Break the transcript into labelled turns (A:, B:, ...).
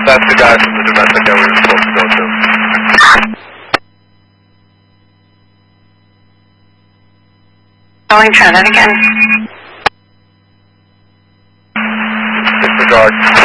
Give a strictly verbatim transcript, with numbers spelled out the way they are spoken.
A: That's the guy from the domestic that we were supposed to go to.
B: Calling Trinidad again.
A: Disregard.